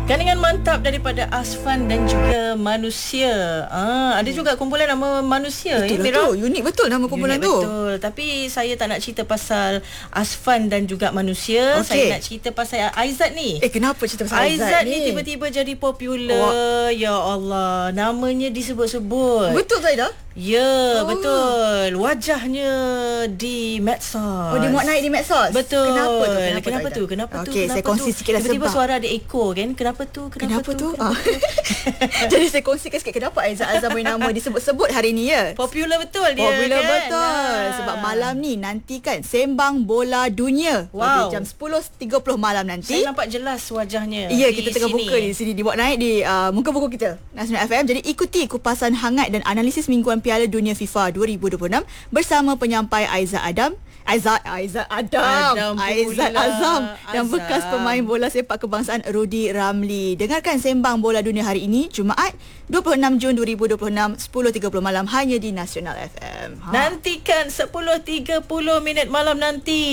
Gandingan mantap daripada Asfan dan juga Manusia. Ada juga kumpulan nama Manusia. Betul lah tu. Unik betul nama kumpulan Unik tu. Betul. Tapi saya tak nak cerita pasal Asfan dan juga Manusia. Saya nak cerita pasal Aizat ni. Kenapa cerita pasal Aizat ni tiba-tiba jadi popular. Ya Allah. Namanya disebut-sebut. Betul Zaidah? Ya, betul. Wajahnya di medsos. Dia muat naik di medsos? Betul. Kenapa tu? Kenapa tu? Okey, saya kongsi sikit lah tiba-tiba sebab. suara ada echo kan? Kenapa tu? Jadi saya kongsikan sikit kenapa Aizat Azam punya nama disebut-sebut hari ni ya. Popular betul dia. Popular kan? betul. Sebab malam ni nantikan Sembang Bola Dunia. Wow. Jam 10.30 malam nanti. Saya nampak jelas wajahnya. Ya, kita tengah buka di sini, dibuat naik di muka buku kita Nasional FM. Jadi ikuti kupasan hangat dan analisis mingguan Piala Dunia FIFA 2026 bersama penyampai Aizat Azam dan bekas pemain bola sepak kebangsaan Rudy Ramli. Dengarkan Sembang Bola Dunia hari ini Jumaat 26 Jun 2026 10.30 malam hanya di Nasional FM. Nantikan 10.30 malam nanti.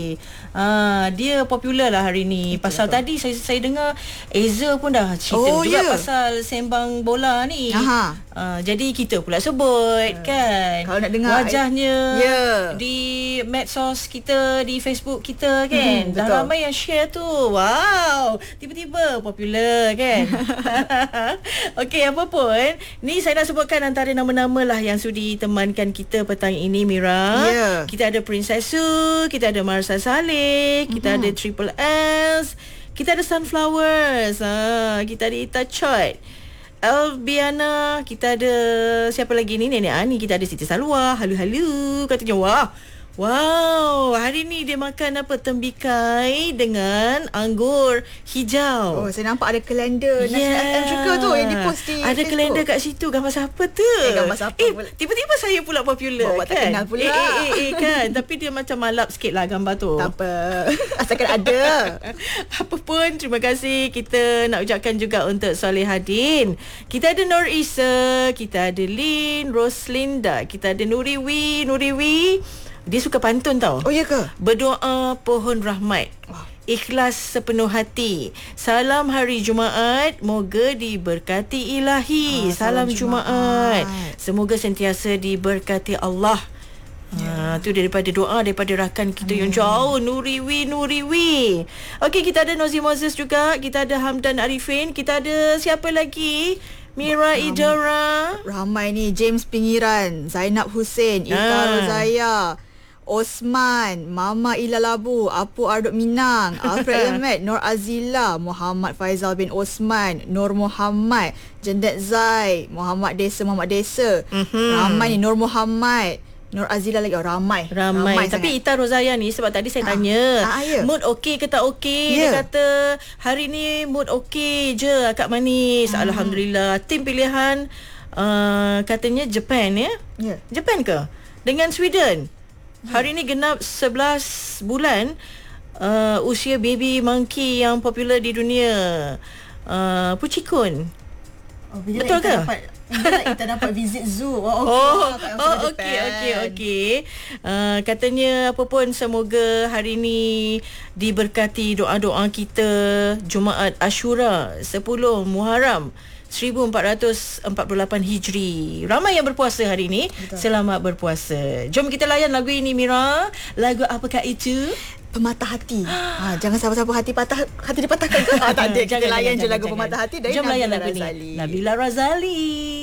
Dia popular lah hari ni. Pasal tadi saya dengar Eza pun dah cerita juga pasal sembang bola ni. Jadi kita pula sebut kan. Kalau nak dengar wajahnya di medsos kita, di Facebook kita kan. Dah ramai yang share tu. Wow, tiba-tiba popular kan. Okey, apa pun ni saya nak sebutkan antara nama-nama lah yang sudi temankan kita petang ini, Mira. Kita ada Princess Su, kita ada Marsa Saleh, kita ada Triple S, kita ada Sunflowers, kita ada Ita Chot, Elbiana, kita ada siapa lagi ni, Nenek Ani, kita ada Siti Salwa. Halu katanya. Wow, hari ni dia makan apa? Tembikai dengan anggur hijau. Saya nampak ada kalender Nasional FM juga tu yang dipost di ada Facebook. kalender kat situ. Gambar siapa tu? Gambar siapa pula? Tiba-tiba saya pula popular. Bawa tak kenal pula. Kan. Tapi dia macam malap sikit lah gambar tu. Tak apa. Asalkan ada. Apa pun, terima kasih. Kita nak ucapkan juga untuk Solehadin. Kita ada Nur Isa, kita ada Lin, Roslinda, kita ada Nuriwi. Dia suka pantun tau. Oh ya ke? Berdoa pohon rahmat. Ikhlas sepenuh hati. Salam hari Jumaat, moga diberkati ilahi. Salam Jumaat. Semoga sentiasa diberkati Allah. Tu daripada doa daripada rakan kita yang jauh, Nuriwi. Okey, kita ada Nozi Moses juga, kita ada Hamdan Arifin, kita ada siapa lagi? Mira Idara. Ramai ni. James Pingiran, Zainab Hussein, Ita Rozaya, Osman, Mama Ila Labu, Apu Arduk Minang, Alfred Lemet, Nur Azila, Muhammad Faizal bin Osman, Nur Muhammad, Jendet Zai, Muhammad Desa. Ramai ni. Nur Muhammad, Nur Azila lagi. Ramai. Tapi Ita Rozaya ni, sebab tadi saya tanya mood okey ke tak okey. Dia kata hari ni mood okey je, akak manis. Alhamdulillah. Tim pilihan katanya Japan ya? Japan ke? Dengan Sweden. Hari ni genap 11 bulan usia baby monkey yang popular di dunia. Puchikun. Betul ke? Kita dapat visit zoo. Okey. Katanya apa pun, semoga hari ni diberkati doa-doa kita. Jumaat Ashura 10 Muharram 1448 Hijri. Ramai yang berpuasa hari ini. Selamat berpuasa. Jom kita layan lagu ini, Mira. Lagu apakah itu? Pematah Hati. Jangan siapa-siapa hati dipatahkan ke? Tak ada. Kita layan je lagu Pematah Hati dari Jom layan lagu Nabila ni. Nabila Razali.